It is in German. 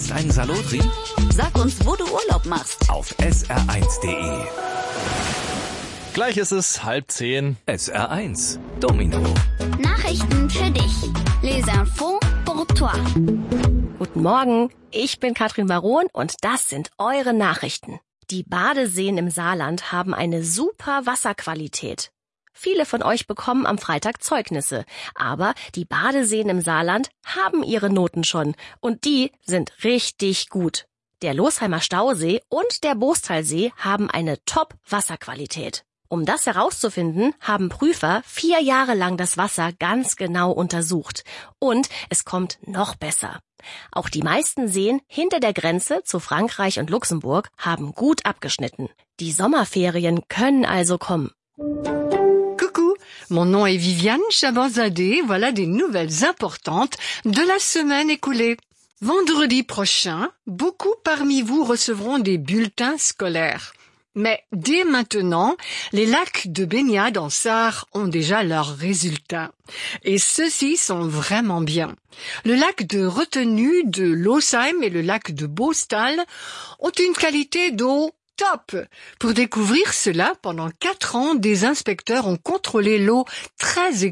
Hast einen Salotri? Sag uns, wo du Urlaub machst. Auf sr1.de. Gleich ist es 9:30. SR1 Domino. Nachrichten für dich. Les infos pour toi. Guten Morgen, ich bin Katrin Baron und das sind eure Nachrichten. Die Badeseen im Saarland haben eine super Wasserqualität. Viele von euch bekommen am Freitag Zeugnisse, aber die Badeseen im Saarland haben ihre Noten schon und die sind richtig gut. Der Losheimer Stausee und der Boostalsee haben eine Top-Wasserqualität. Um das herauszufinden, haben Prüfer 4 Jahre lang das Wasser ganz genau untersucht. Und es kommt noch besser. Auch die meisten Seen hinter der Grenze zu Frankreich und Luxemburg haben gut abgeschnitten. Die Sommerferien können also kommen. Coucou, mon nom est Viviane Chabanzadeh. Voilà des nouvelles importantes de la semaine écoulée. Vendredi prochain, beaucoup parmi vous recevront des bulletins scolaires. Mais dès maintenant, les lacs de baignade en Sarre ont déjà leurs résultats. Et ceux-ci sont vraiment bien. Le lac de retenue de Losheim et le lac de Boostal ont une qualité d'eau top. Pour découvrir cela, pendant 4 ans, des inspecteurs ont contrôlé l'eau très